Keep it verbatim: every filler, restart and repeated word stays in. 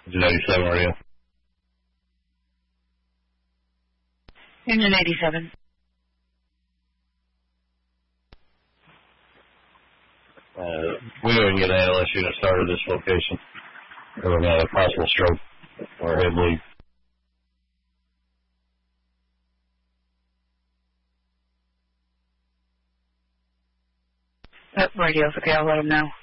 ninety-seven radio. Union eighty-seven. Uh, we don't get an A L S unit started at this location. We're going to have a possible stroke or head bleed. That radio's okay, I'll let them know.